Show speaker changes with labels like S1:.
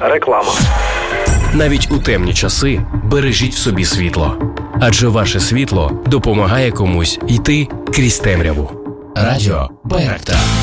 S1: Реклама.
S2: Навіть у темні часи бережіть в собі світло. Адже ваше світло допомагає комусь йти крізь темряву. Радіо Байрактар.